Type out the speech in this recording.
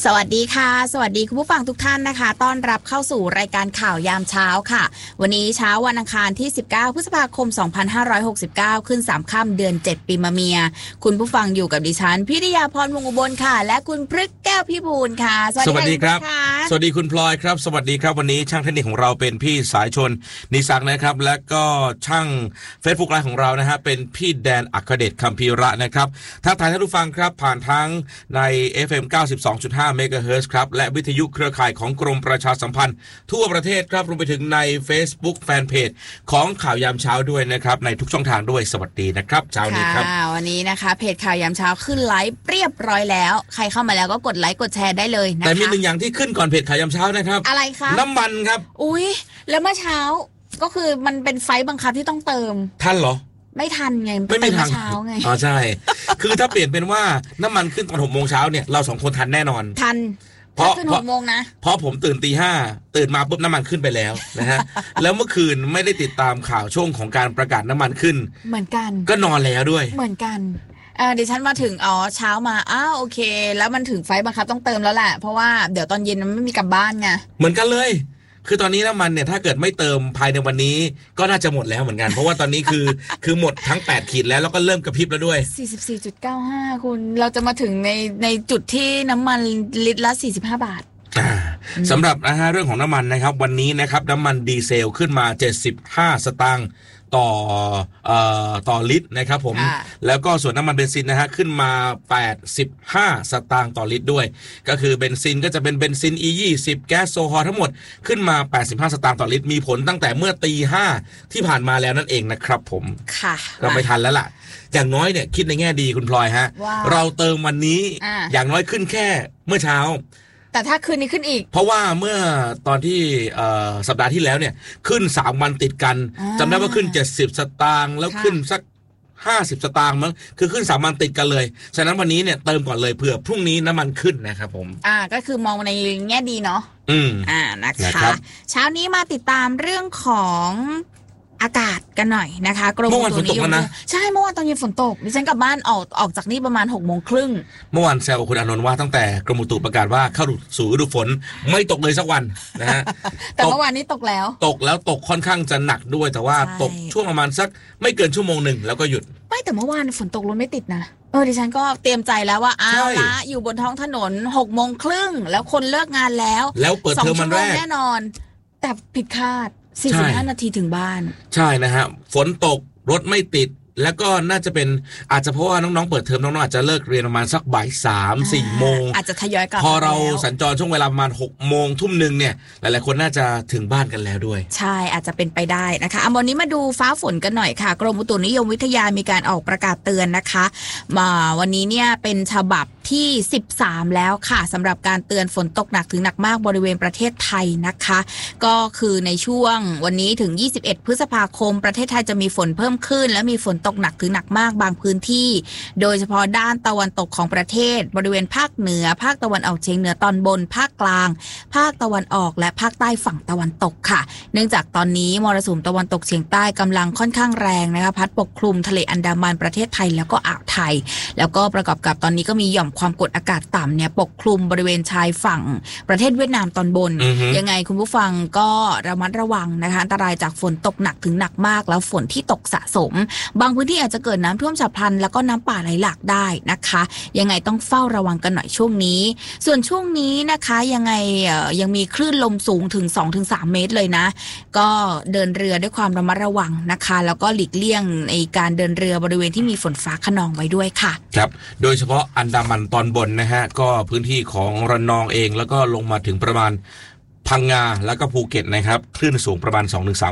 สวัสดีค่ะสวัสดีคุณผู้ฟังทุกท่านนะคะต้อนรับเข้าสู่รายการข่าวยามเช้าค่ะวันนี้เช้าวันอังคารที่19พฤษภาคม2569ขึ้น3ค่ำเดือน7ปีมะเมียคุณผู้ฟังอยู่กับดิฉันพิริยาพรวงศ์อุบลค่ะและคุณพฤกษ์แก้วพิบูลค่ะสวัสดีครับสวัสดีคุณพลอยครับสวัสดีครับวันนี้ช่างเทคนิคของเราเป็นพี่สายชนนิสักนะครับและก็ช่าง Facebook ไลน์ของเรานะฮะเป็นพี่แดนอัครเดชคัมภีระนะครับทักทายท่านผู้ฟังครับผ่านทั้งใน FM 92.5 เมกะเฮิรตซ์ครับและวิทยุเครือข่ายของกรมประชาสัมพันธ์ทั่วประเทศครับรวมไปถึงใน Facebook แฟนเพจของข่าวยามเช้าด้วยนะครับในทุกช่องทางด้วยสวัสดีนะครับเช้านี้ครับวันนี้นะคะเพจข่าวยามเช้าขึ้นไลฟ์เรียบร้อยแล้วใครเข้ามาแล้วก็กดไลค์กดแชร์ได้เลยนะคะแต่มีหนึ่งอย่างที่ขึ้นก่อนเพจข่าวยามเช้านะครับอะไรคะน้ำมันครับอุ๊ยแล้วเมื่อเช้าก็คือมันเป็นไฟบังคับที่ต้องเติมทันเหรอไม่ทันไงไม่ทันเช้าไงใช่คือถ้าเปลี่ยนเป็นว่าน้ำมันขึ้นตอน 6 โมงเช้าเนี่ยเรา2คนทันแน่นอนทันเพราะ6 โมงนะเพราะผมตื่นตี 5ตื่นมาปุ๊บน้ำมันขึ้นไปแล้วนะฮะ แล้วเมื่อคืนไม่ได้ติดตามข่าวช่วงของการประกาศน้ำมันขึ้นเหมือนกันก็นอนแล้วด้วยเหมือนกันเดี๋ยวฉันมาถึงเช้ามาโอเคแล้วมันถึงไฟบังคับต้องเติมแล้วแหละเพราะว่าเดี๋ยวตอนเย็นมันไม่มีกลับบ้านไงเหมือนกันเลยคือตอนนี้น้ำมันเนี่ยถ้าเกิดไม่เติมภายในวันนี้ก็น่าจะหมดแล้วเหมือนกันเพราะว่าตอนนี้คือหมดทั้ง8ขีดแล้วก็เริ่มกระพริบแล้วด้วย 44.95 คุณเราจะมาถึงในจุดที่น้ำมันลิตรละ45 บาทสำหรับเรื่องของน้ำมันนะครับวันนี้นะครับน้ำมันดีเซลขึ้นมา75 สตางค์ต่อลิตรนะครับผมแล้วก็ส่วนน้ำมันเบนซินนะฮะขึ้นมา85 สตางค์ต่อลิตรด้วยก็คือเบนซินก็จะเป็นเบนซิน E20 แก๊สโซฮอลทั้งหมดขึ้นมา85 สตางค์ต่อลิตรมีผลตั้งแต่เมื่อตี 5ที่ผ่านมาแล้วนั่นเองนะครับผมค่ะก็ไม่ทันแล้วล่ะอย่างน้อยเนี่ยคิดในแง่ดีคุณพลอยฮะเราเติมวันนี้อย่างน้อยขึ้นแค่เมื่อเช้าแต่ถ้าคืนนี้ขึ้นอีกเพราะว่าเมื่อตอนที่สัปดาห์ที่แล้วเนี่ยขึ้น3 วันติดกันจำได้ว่าขึ้น70 สตางค์แล้วขึ้นสัก50 สตางค์มั้งคือขึ้น3 วันติดกันเลยฉะนั้นวันนี้เนี่ยเติมก่อนเลยเผื่อพรุ่งนี้น้ำมันขึ้นนะครับผมก็คือมองในแง่ดีเนาะนะคะเช้านี้มาติดตามเรื่องของอากาศกันหน่อยนะคะกรมอุตุนิยมวิทยาใช่เมื่อวานตอนเย็นฝนตกดิฉันกลับบ้านออกจากนี่ประมาณ 6 โมงครึ่งเมื่อวานแซวคุณอานนท์ว่าตั้งแต่กรมอุตุประกาศว่าเข้าสู่ฤดูฝนไม่ตกเลยสักวันนะฮะแต่เมื่อวานนี้ตกแล้วตกค่อนข้างจะหนักด้วยแต่ว่าตกช่วงประมาณสักไม่เกินชั่วโมงหนึ่งแล้วก็หยุดไม่แต่เมื่อวานฝนตกรถไม่ติดนะดิฉันก็เตรียมใจแล้วว่าละอยู่บนท้องถนน 6 โมงครึ่งแล้วคนเลิกงานแล้วเปิดเทอมวันแรกแน่นอนแต่ผิดคาด45 นาทีถึงบ้านใช่นะฮะฝนตกรถไม่ติดแล้วก็น่าจะเป็นอาจจะเพราะว่าน้องๆเปิดเทอมน้องๆอาจจะเลิกเรียนประมาณสักบ่าย 3-4 โมงอาจจะทยอยกลับพอเราสัญจรช่วงเวลาประมาณ 6 โมงทุ่มนึงเนี่ยหลายๆคนน่าจะถึงบ้านกันแล้วด้วยใช่อาจจะเป็นไปได้นะคะวันนี้มาดูฟ้าฝนกันหน่อยค่ะกรมอุตุนิยมวิทยามีการออกประกาศเตือนนะคะวันนี้เนี่ยเป็นฉบับที่13แล้วค่ะสำหรับการเตือนฝนตกหนักถึงหนักมากบริเวณประเทศไทยนะคะก็คือในช่วงวันนี้ถึง21 พฤษภาคมประเทศไทยจะมีฝนเพิ่มขึ้นและมีฝนตกหนักถึงหนักมากบางพื้นที่โดยเฉพาะด้านตะวันตกของประเทศบริเวณภาคเหนือภาคตะวันออกเฉียงเหนือตอนบนภาคกลางภาคตะวันออกและภาคใต้ฝั่งตะวันตกค่ะเนื่องจากตอนนี้มรสุมตะวันตกเฉียงใต้กำลังค่อนข้างแรงนะคะพัดปกคลุมทะเลอันดามันประเทศไทยแล้วก็อ่าวไทยแล้วก็ประกอบกับตอนนี้ก็มีหย่อมความกดอากาศต่ำเนี่ยปกคลุมบริเวณชายฝั่งประเทศเวียดนามตอนบนยังไงคุณผู้ฟังก็ระมัดระวังนะคะอันตรายจากฝนตกหนักถึงหนักมากแล้วฝนที่ตกสะสมบางพื้นที่อาจจะเกิดน้ำท่วมฉับพลันแล้วก็น้ำป่าไหลหลากได้นะคะยังไงต้องเฝ้าระวังกันหน่อยช่วงนี้ส่วนช่วงนี้นะคะยังไงยังมีคลื่นลมสูงถึง 2-3 เมตรเลยนะก็เดินเรือด้วยความระมัดระวังนะคะแล้วก็หลีกเลี่ยงในการเดินเรือบริเวณที่มีฝนฟ้าคะนองไว้ด้วยค่ะครับโดยเฉพาะอันดามันตอนบนนะฮะก็พื้นที่ของระนองเองแล้วก็ลงมาถึงประมาณพังงาแล้วก็ภูเก็ตนะครับคลื่นสูงประมาณ 2-3